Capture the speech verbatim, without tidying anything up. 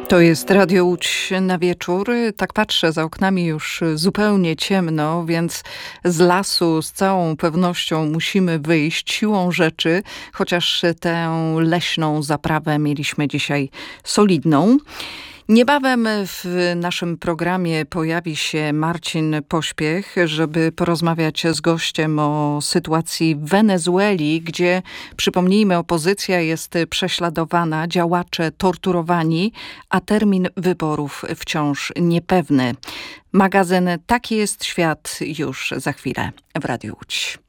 To jest Radio Łódź na wieczór. Tak patrzę, za oknami już zupełnie ciemno, więc z lasu z całą pewnością musimy wyjść siłą rzeczy, chociaż tę leśną zaprawę mieliśmy dzisiaj solidną. Niebawem w naszym programie pojawi się Marcin Pośpiech, żeby porozmawiać z gościem o sytuacji w Wenezueli, gdzie, przypomnijmy, opozycja jest prześladowana, działacze torturowani, a termin wyborów wciąż niepewny. Magazyn Taki jest świat już za chwilę w Radiu Łódź.